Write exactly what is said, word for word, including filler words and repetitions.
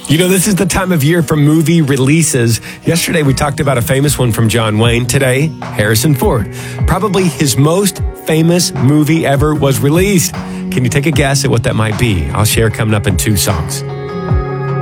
You know, this is the time of year for movie releases. Yesterday, we talked about a famous one from John Wayne. Today, Harrison Ford. Probably his most famous movie ever was released. Can you take a guess at what that might be? I'll share coming up in two songs.